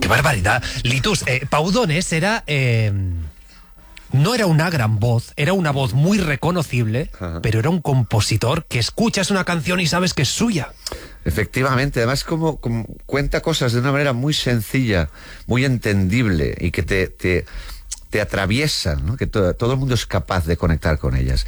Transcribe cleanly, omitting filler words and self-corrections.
¡Qué barbaridad! Litus, Pau Donés era... no era una gran voz, era una voz muy reconocible, pero era un compositor que escuchas una canción y sabes que es suya. Efectivamente, además como cuenta cosas de una manera muy sencilla, muy entendible y que te atraviesan, ¿no? Que todo el mundo es capaz de conectar con ellas.